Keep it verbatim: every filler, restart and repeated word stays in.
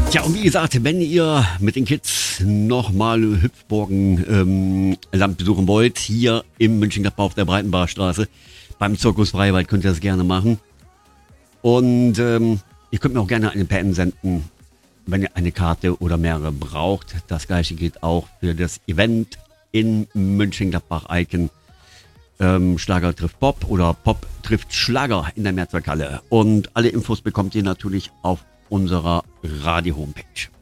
Tja, und wie gesagt, wenn ihr mit den Kids nochmal Hüpfburgen ähm, Land besuchen wollt, hier im Mönchengladbach auf der Breitenbarstraße, beim Zirkus Freiwald könnt ihr das gerne machen. Und ähm, ihr könnt mir auch gerne eine P M senden, wenn ihr eine Karte oder mehrere braucht. Das gleiche gilt auch für das Event in Mönchengladbach-Eiken. Ähm, Schlager trifft Pop oder Pop trifft Schlager in der Mehrzweckhalle. Und alle Infos bekommt ihr natürlich auf unserer Radio-Homepage.